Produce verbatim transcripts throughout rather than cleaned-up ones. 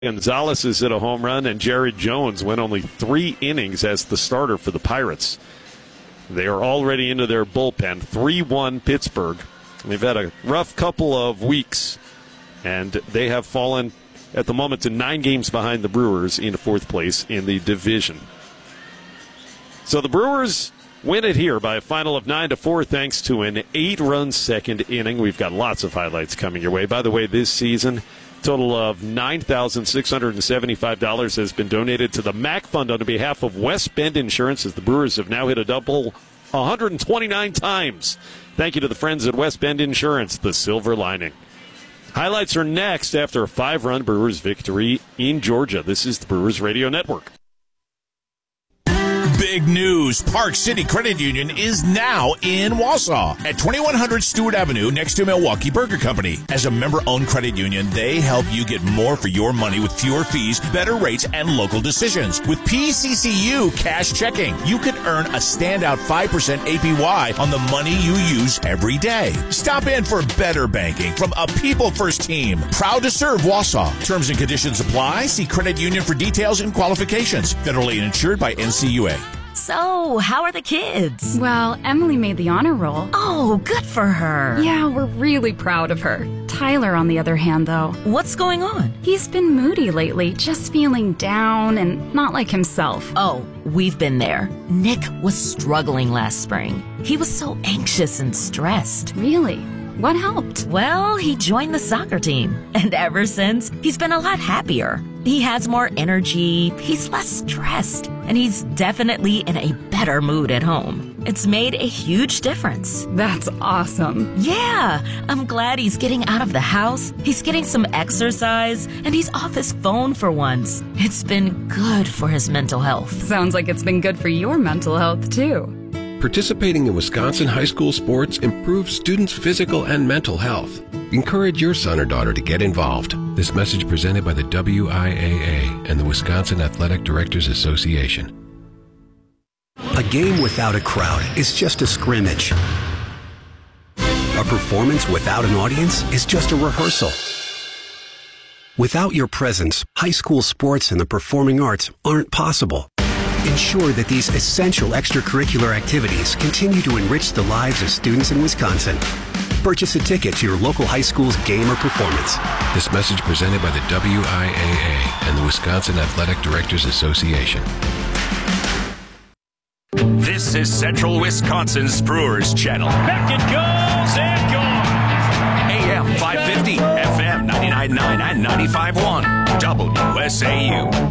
Gonzalez is hit a home run, and Jared Jones went only three innings as the starter for the Pirates. They are already into their bullpen. three one Pittsburgh. They've had a rough couple of weeks, and they have fallen at the moment to nine games behind the Brewers in fourth place in the division. So the Brewers win it here by a final of nine to four thanks to an eight-run second inning. We've got lots of highlights coming your way. By the way, this season, total of nine thousand six hundred seventy-five dollars has been donated to the MAC Fund on behalf of West Bend Insurance, as the Brewers have now hit a double one hundred twenty-nine times. Thank you to the friends at West Bend Insurance, the silver lining. Highlights are next after a five-run Brewers victory in Georgia. This is the Brewers Radio Network. Big news. Park City Credit Union is now in Wausau at twenty-one hundred Stewart Avenue next to Milwaukee Burger Company. As a member-owned credit union, they help you get more for your money with fewer fees, better rates, and local decisions. With P C C U Cash Checking, you can earn a standout five percent A P Y on the money you use every day. Stop in for better banking from a people-first team. Proud to serve Wausau. Terms and conditions apply. See credit union for details and qualifications. Federally insured by N C U A. So, how are the kids? Well, Emily made the honor roll. Oh, good for her. Yeah, we're really proud of her. Tyler, on the other hand, though. What's going on? He's been moody lately, just feeling down and not like himself. Oh, we've been there. Nick was struggling last spring. He was so anxious and stressed. Really? What helped? Well, he joined the soccer team. And ever since, he's been a lot happier. He has more energy, he's less stressed, and he's definitely in a better mood at home. It's made a huge difference. That's awesome. Yeah, I'm glad he's getting out of the house, he's getting some exercise, and he's off his phone for once. It's been good for his mental health. Sounds like it's been good for your mental health, too. Participating in Wisconsin high school sports improves students' physical and mental health. Encourage your son or daughter to get involved. This message presented by the W I A A and the Wisconsin Athletic Directors Association. A game without a crowd is just a scrimmage. A performance without an audience is just a rehearsal. Without your presence, high school sports and the performing arts aren't possible. Ensure that these essential extracurricular activities continue to enrich the lives of students in Wisconsin. Purchase a ticket to your local high school's game or performance. This message presented by the W I A A and the Wisconsin Athletic Directors Association. This is Central Wisconsin's Brewers Channel. Back it goes and gone. A M five fifty, F M ninety-nine point nine and ninety-five point one. W S A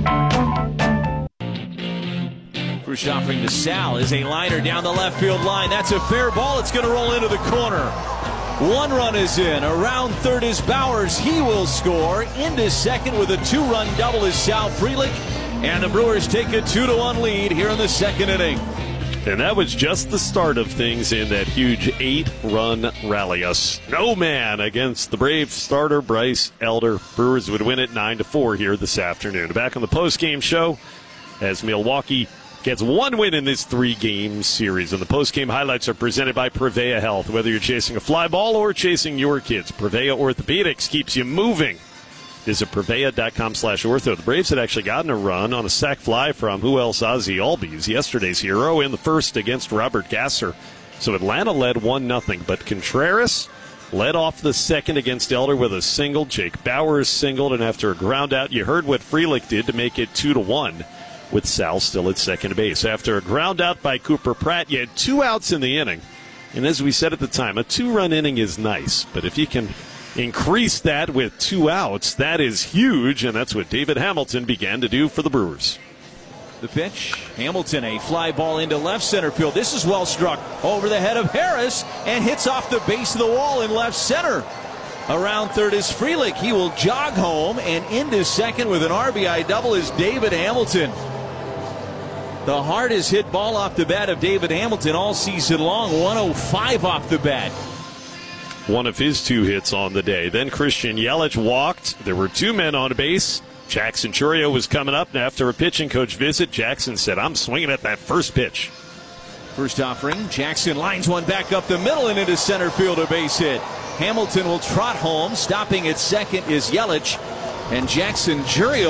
U. First offering to Sal is a liner down the left field line. That's a fair ball. It's going to roll into the corner. One run is in. Around third is Bowers. He will score. Into second with a two-run double is Sal Frelick. And the Brewers take a two to one lead here in the second inning. And that was just the start of things in that huge eight-run rally. A snowman against the Braves starter Bryce Elder. Brewers would win it nine to four here this afternoon. Back on the postgame show as Milwaukee gets one win in this three-game series. And the post-game highlights are presented by Prevea Health. Whether you're chasing a fly ball or chasing your kids, Prevea Orthopedics keeps you moving. Visit Prevea.com slash ortho. The Braves had actually gotten a run on a sac fly from who else? Ozzie Albies, yesterday's hero, in the first against Robert Gasser. So Atlanta led one nothing. But Contreras led off the second against Elder with a single. Jake Bowers singled, and after a ground out, you heard what Frelick did to make it two to one. With Sal still at second base. After a ground out by Cooper Pratt, you had two outs in the inning. And as we said at the time, a two-run inning is nice. But if you can increase that with two outs, that is huge. And that's what David Hamilton began to do for the Brewers. The pitch, Hamilton, a fly ball into left center field. This is well struck over the head of Harris and hits off the base of the wall in left center. Around third is Frelick. He will jog home, and into second with an R B I double is David Hamilton. The hardest hit ball off the bat of David Hamilton all season long, one oh five off the bat. One of his two hits on the day. Then Christian Yelich walked. There were two men on base. Jackson Chourio was coming up, and after a pitching coach visit, Jackson said, I'm swinging at that first pitch. First offering, Jackson lines one back up the middle and into center field, a base hit. Hamilton will trot home. Stopping at second is Yelich. And Jackson Jurio